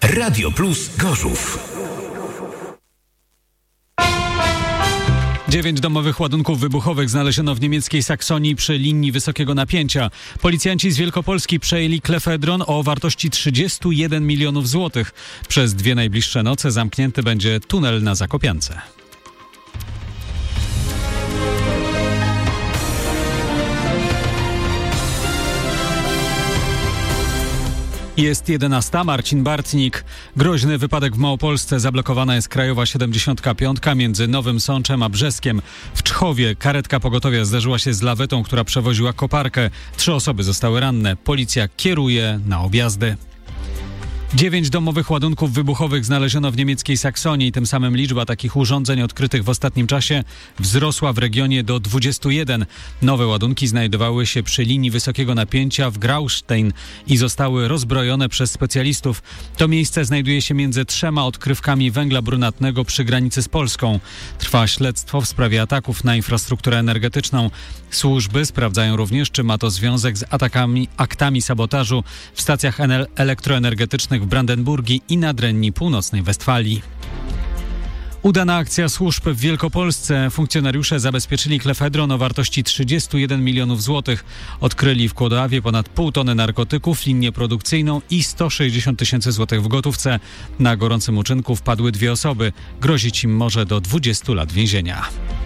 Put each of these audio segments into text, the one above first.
Radio Plus Gorzów. 9 domowych ładunków wybuchowych znaleziono w niemieckiej Saksonii przy linii wysokiego napięcia. Policjanci z Wielkopolski przejęli klefedron o wartości 31 milionów złotych. Przez 2 najbliższe noce zamknięty będzie tunel na Zakopiance. Jest 11. Marcin Bartnik. Groźny wypadek w Małopolsce. Zablokowana jest krajowa 75 między Nowym Sączem a Brzeskiem. W Czchowie karetka pogotowia zderzyła się z lawetą, która przewoziła koparkę. 3 osoby zostały ranne. Policja kieruje na objazdy. 9 domowych ładunków wybuchowych znaleziono w niemieckiej Saksonii. Tym samym liczba takich urządzeń odkrytych w ostatnim czasie wzrosła w regionie do 21. Nowe ładunki znajdowały się przy linii wysokiego napięcia w Graustein i zostały rozbrojone przez specjalistów. To miejsce znajduje się między 3 odkrywkami węgla brunatnego przy granicy z Polską. Trwa śledztwo w sprawie ataków na infrastrukturę energetyczną. Służby sprawdzają również, czy ma to związek z aktami sabotażu w stacjach elektroenergetycznych w Brandenburgii i Nadrenii Północnej Westfalii. Udana akcja służb w Wielkopolsce. Funkcjonariusze zabezpieczyli klefedron o wartości 31 milionów złotych. Odkryli w Kłodawie ponad 0,5 tony narkotyków, linię produkcyjną i 160 tysięcy złotych w gotówce. Na gorącym uczynku wpadły 2 osoby. Grozić im może do 20 lat więzienia.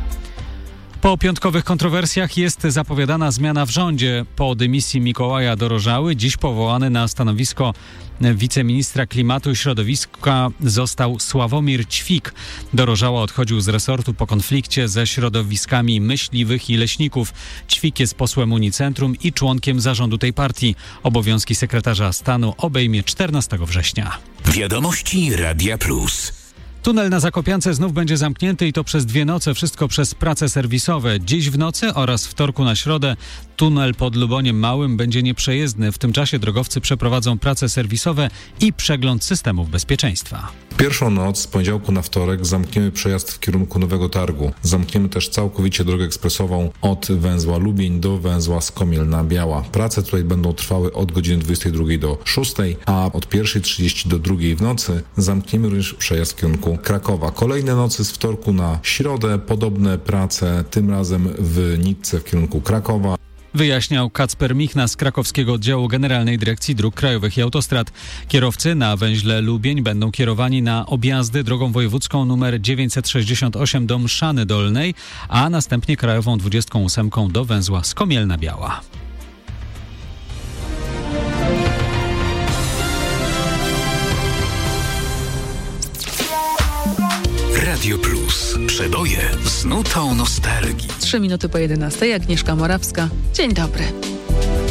Po piątkowych kontrowersjach jest zapowiadana zmiana w rządzie. Po dymisji Mikołaja Dorożały dziś powołany na stanowisko wiceministra klimatu i środowiska został Sławomir Ćwik. Dorożała odchodził z resortu po konflikcie ze środowiskami myśliwych i leśników. Ćwik jest posłem Unicentrum i członkiem zarządu tej partii. Obowiązki sekretarza stanu obejmie 14 września. Wiadomości Radia Plus. Tunel na Zakopiance znów będzie zamknięty i to przez 2 noce, wszystko przez prace serwisowe. Dziś w nocy oraz wtorku na środę tunel pod Luboniem Małym będzie nieprzejezdny. W tym czasie drogowcy przeprowadzą prace serwisowe i przegląd systemów bezpieczeństwa. Pierwszą noc z poniedziałku na wtorek zamkniemy przejazd w kierunku Nowego Targu. Zamkniemy też całkowicie drogę ekspresową od węzła Lubień do węzła Skomielna Biała. Prace tutaj będą trwały od godziny 22 do 6, a od 1:30 do 2 w nocy zamkniemy również przejazd w kierunku Krakowa. Kolejne nocy z wtorku na środę, podobne prace, tym razem w Nitce w kierunku Krakowa. Wyjaśniał Kacper Michna z krakowskiego oddziału Generalnej Dyrekcji Dróg Krajowych i Autostrad. Kierowcy na węźle Lubień będą kierowani na objazdy drogą wojewódzką nr 968 do Mszany Dolnej, a następnie krajową 28 do węzła Skomielna Biała. Radio Plus. Przeboje z nutą nostalgii. 3 minuty po 11. Agnieszka Morawska. Dzień dobry.